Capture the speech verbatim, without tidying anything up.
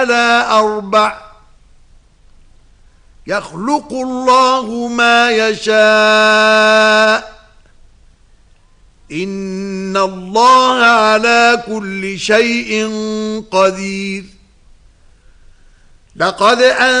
على أربع يخلق الله ما يشاء إن الله على كل شيء قدير. لقد أن